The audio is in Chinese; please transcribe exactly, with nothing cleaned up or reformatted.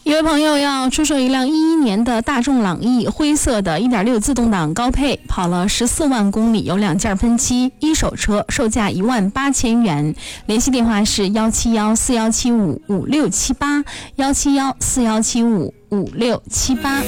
一位朋友要出售一辆一一年的大众朗逸，灰色的 一点六 自动挡高配，跑了十四万公里，有两件分期，一手车，售价一万八千元。联系电话是幺七幺四幺七五五六七八，幺七幺四幺七五五六七八。